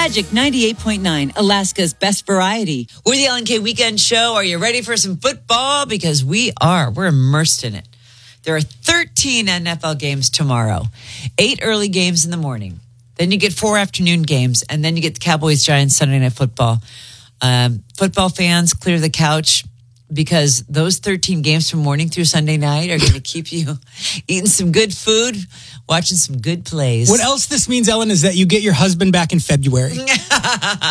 Magic 98.9, Alaska's best variety. We're the LNK Weekend Show. Are you ready for some football? Because we are. We're immersed in it. There are 13 NFL games tomorrow, 8 early games in the morning. Then you get 4 afternoon games, and then you get the Cowboys-Giants Sunday Night Football. Football fans, clear the couch, because those 13 games from morning through Sunday night are going to keep you eating some good food, watching some good plays. What else this means, Ellen, is that you get your husband back in February.